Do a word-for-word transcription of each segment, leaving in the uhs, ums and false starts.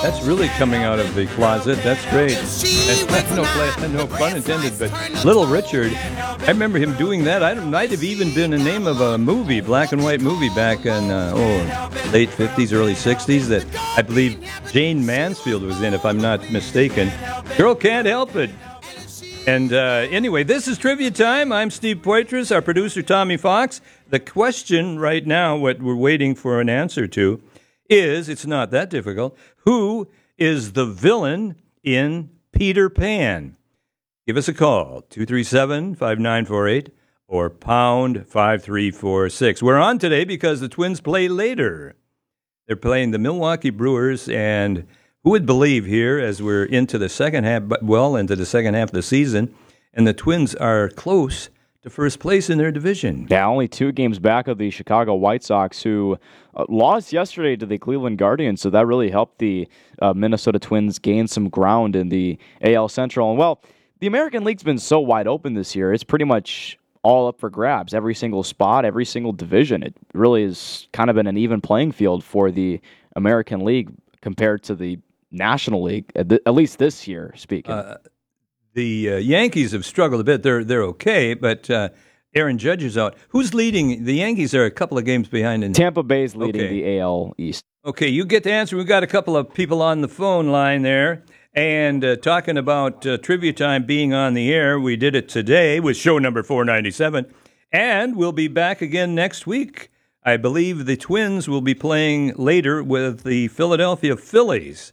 That's really coming out of the closet. That's great. no, play, no pun intended, but Little Richard, I remember him doing that. I might have even been the name of a movie, black and white movie back in uh, oh, late fifties, early sixties that I believe Jane Mansfield was in, if I'm not mistaken. Girl Can't Help It. And uh, anyway, this is Trivia Time. I'm Steve Poitras, our producer Tommy Fox. The question right now, what we're waiting for an answer to, is, it's not that difficult, who is the villain in Peter Pan? Give us a call, two three seven, five nine four eight or pound five three four six. We're on today because the Twins play later. They're playing the Milwaukee Brewers, and who would believe here as we're into the second half, well into the second half of the season, and the Twins are close to first place in their division. Yeah, only two games back of the Chicago White Sox, who uh, lost yesterday to the Cleveland Guardians, so that really helped the uh, Minnesota Twins gain some ground in the A L Central. And, well, the American League's been so wide open this year, it's pretty much all up for grabs. Every single spot, every single division. It really has kind of been an even playing field for the American League compared to the National League, at, th- at least this year, speaking. Uh, The uh, Yankees have struggled a bit. They're they're okay, but uh, Aaron Judge is out. Who's leading? The Yankees are a couple of games behind. In Tampa Bay's leading okay. the A L East. Okay, you get the answer. We've got a couple of people on the phone line there, and uh, talking about uh, Trivia Time being on the air. We did it today with show number four ninety-seven, and we'll be back again next week. I believe the Twins will be playing later with the Philadelphia Phillies,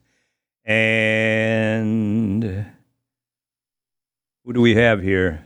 and who do we have here?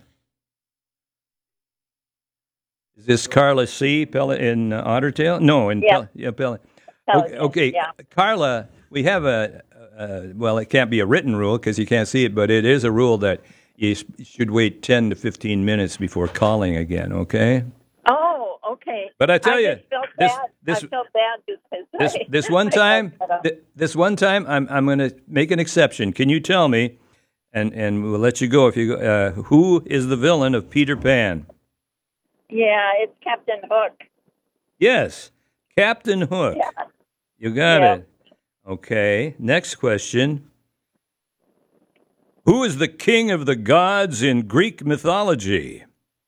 Is this Carla C. Pella in uh, Otter Tail? No, in yeah. Pel- yeah, Pella. Okay, okay. Yeah. Carla, we have a, a, well, it can't be a written rule because you can't see it, but it is a rule that you should wait ten to fifteen minutes before calling again, okay? Oh, okay. But I tell I you, just felt this, bad. this, I felt bad because this, I, this one time, th- this one time, I'm, I'm going to make an exception. Can you tell me, and, and we'll let you go if you go, uh, who is the villain of Peter Pan? Yeah, it's Captain Hook. Yes, Captain Hook. Yeah. You got Yeah. it. Okay, next question. Who is the king of the gods in Greek mythology?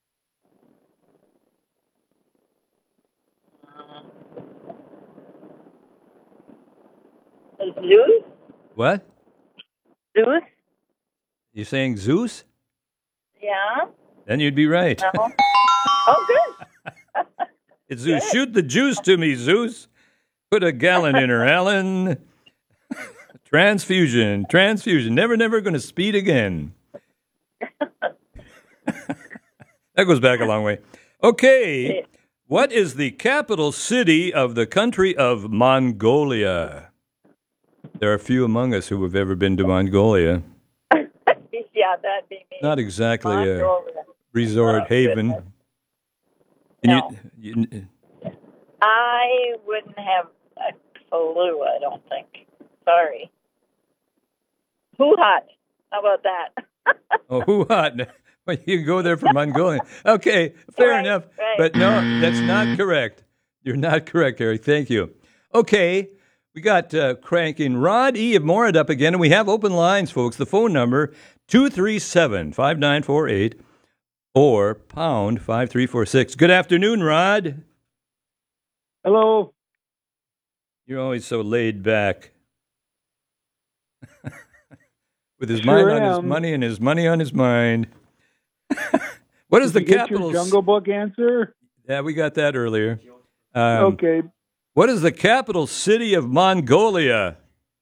Zeus? What? Zeus? You saying Zeus? Yeah. Then you'd be right. No. Oh, good. It's Zeus. Shoot the juice to me, Zeus. Put a gallon in her, Alan. Transfusion, transfusion. Never, never going to speed again. That goes back a long way. Okay. What is the capital city of the country of Mongolia? There are few among us who have ever been to Mongolia. Yeah, that'd be me. Not exactly a Mongolia. resort Oh, haven. goodness. And No. you, you, I wouldn't have a clue, I don't think. Sorry. Who hot? How about that? oh, who hot? Well, you go there for Mongolia. Okay, fair Right, enough. right. But no, that's not correct. You're not correct, Eric. Thank you. Okay, we got uh, cranking Rod E. of Morid up again, and we have open lines, folks. The phone number, two three seven, five nine four eight or pound five three four six. Good afternoon, Rod. Hello. You're always so laid back. With his Sure mind on his am. money and his money on his mind. What is Did the you get capital? your Jungle Book answer? Yeah, we got that earlier. Um, Okay. What is the capital city of Mongolia?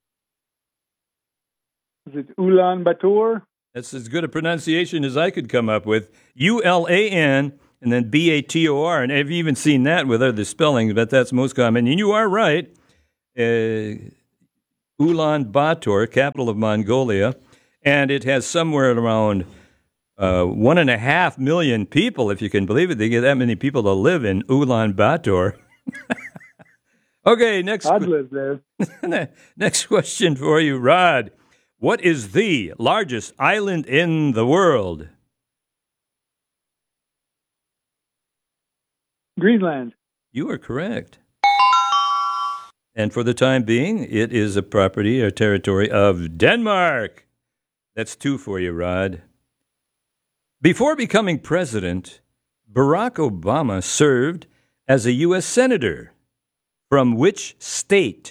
Is it Ulaanbaatar? That's as good a pronunciation as I could come up with. U L A N and then B A T O R. And I've even seen that with other spellings, but that's most common. And you are right. Uh, Ulaanbaatar, capital of Mongolia. And it has somewhere around uh, one and a half million people, if you can believe it. They get that many people to live in Ulaanbaatar. Okay, next. I'd live there. Next question for you, Rod. What is the largest island in the world? Greenland. You are correct. And for the time being, it is a property or territory of Denmark. That's two for you, Rod. Before becoming president, Barack Obama served as a U S Senator. From which state?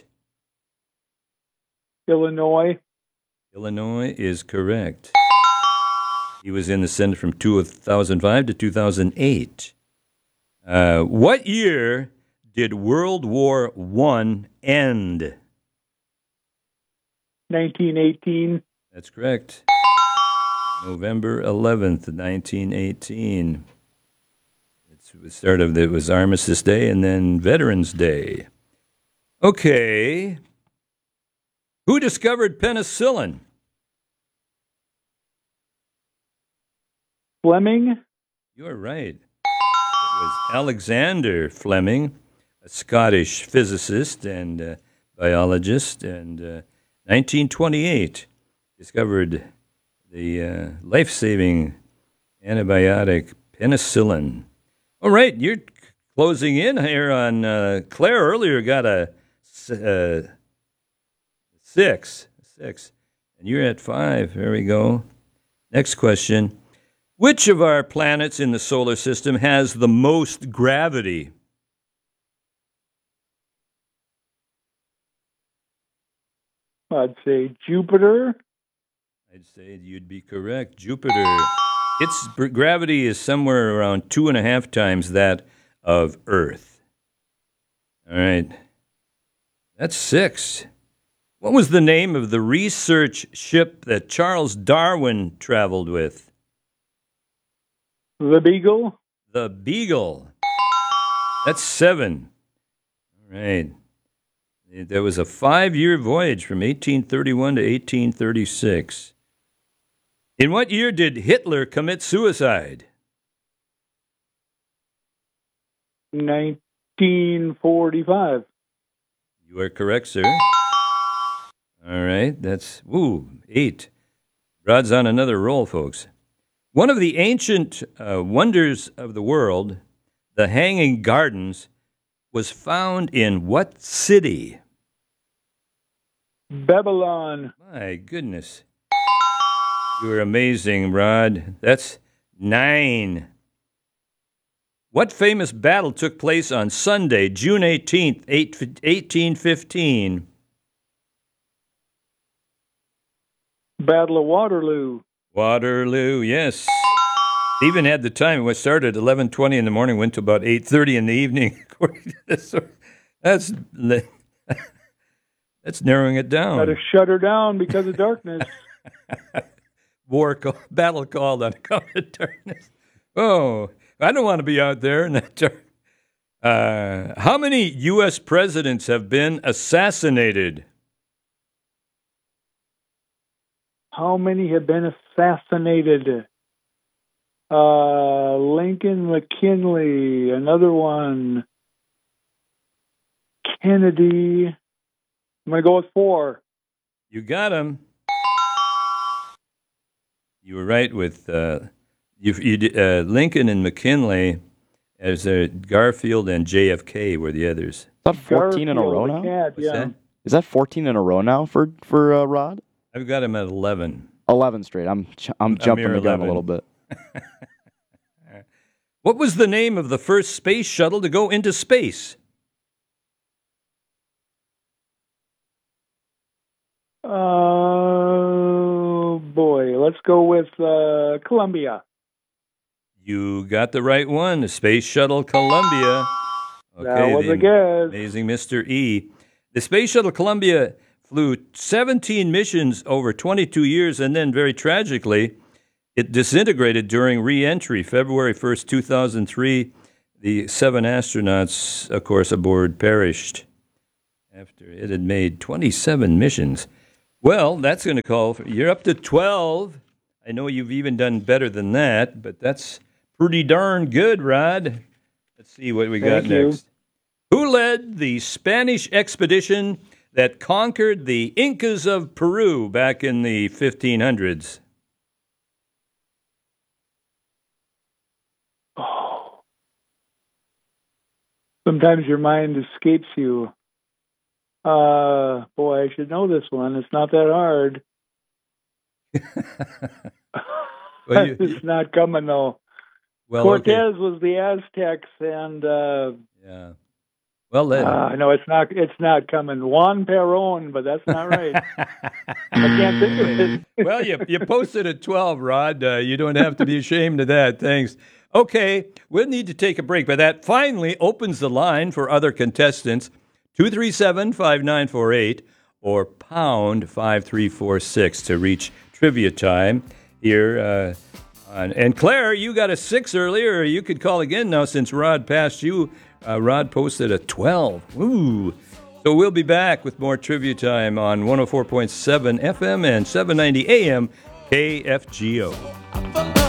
Illinois. Illinois is correct. He was in the Senate from two thousand five to two thousand eight. Uh, what year did World War One end? nineteen eighteen. That's correct. November eleventh, nineteen eighteen. It's the start of it was Armistice Day and then Veterans Day. Okay. Who discovered penicillin? Fleming. You're right. It was Alexander Fleming, a Scottish physicist and uh, biologist, and uh, nineteen twenty-eight discovered the uh, life-saving antibiotic penicillin. All right, you're closing in here on uh, Claire. Earlier got a uh, six, six, and you're at five. There we go. Next question. Which of our planets in the solar system has the most gravity? I'd say Jupiter. I'd say you'd be correct. Jupiter. Its br- gravity is somewhere around two and a half times that of Earth. All right. That's six. What was the name of the research ship that Charles Darwin traveled with? The Beagle. The Beagle. That's seven. All right. There was a five-year voyage from eighteen thirty-one to eighteen thirty-six. In what year did Hitler commit suicide? nineteen forty-five. You are correct, sir. All right. That's, woo, eight. Rod's on another roll, folks. One of the ancient uh, wonders of the world, the Hanging Gardens, was found in what city? Babylon. My goodness. You are amazing, Rod. That's nine. What famous battle took place on Sunday, June eighteenth, eighteen fifteen? Battle of Waterloo. Waterloo, yes. Even had the time. It started at eleven twenty in the morning, went to about eight thirty in the evening. That's that's narrowing it down. Got to shut her down because of darkness. War call, battle called on account of darkness. Oh, I don't want to be out there in that dark. Uh, how many U S presidents have been assassinated? How many have been assassinated? Uh, Lincoln, McKinley, another one. Kennedy. I'm going to go with four. You got him. You were right with uh, you, you, uh, Lincoln and McKinley, as uh, Garfield and J F K were the others. Is that fourteen in a row now? Cat, What's yeah. that? Is that fourteen in a row now for for uh, Rod? I've got him at eleven. Eleven straight. I'm ch- I'm jumping the gun a little bit. What was the name of the first space shuttle to go into space? Oh, boy. Let's go with uh, Columbia. You got the right one. The Space Shuttle Columbia. Okay, That was the a guess. amazing Mister E. The Space Shuttle Columbia flew seventeen missions over twenty-two years, and then, very tragically, it disintegrated during re-entry, February first, two thousand three. The seven astronauts, of course, aboard perished after it had made twenty-seven missions. Well, that's going to call for, you're up to twelve. I know you've even done better than that, but that's pretty darn good, Rod. Let's see what we got Thank you. next. Who led the Spanish expedition that conquered the Incas of Peru back in the fifteen hundreds? Oh. Sometimes your mind escapes you. Uh, boy, I should know this one. It's not that hard. Well, you, it's not coming though. well, Cortez okay. was the Aztecs, and uh, Yeah. Well, then. uh, no, it's not. It's not coming. Juan Perón, but that's not right. I can't think of it. Well, you you posted at twelve, Rod. Uh, you don't have to be ashamed of that. Thanks. Okay, we'll need to take a break, but that finally opens the line for other contestants. two three seven, five nine four eight or pound five three four six to reach trivia time here. Uh, on, and Claire, you got a six earlier. You could call again now since Rod passed you. Uh, Rod posted a twelve. Ooh. So we'll be back with more trivia time on one oh four point seven F M and seven ninety A M K F G O.